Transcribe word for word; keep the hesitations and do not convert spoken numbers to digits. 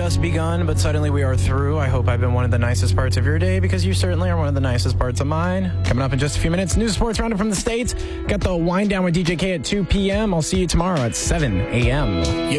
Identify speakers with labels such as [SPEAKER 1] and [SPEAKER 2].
[SPEAKER 1] just begun, but suddenly we are through. I hope I've been one of the nicest parts of your day, because you certainly are one of the nicest parts of mine. Coming up in just a few minutes, news sports roundup from the States. Got the wind down with D J K at two p.m. I'll see you tomorrow at seven a.m.